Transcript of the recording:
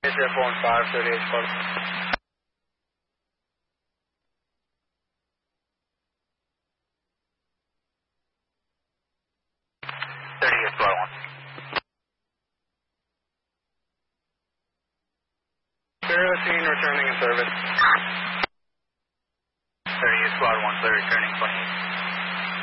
phone 538 call. 38 squad 1. Clear the scene, returning in service. 38 squad 1, clear, returning 28.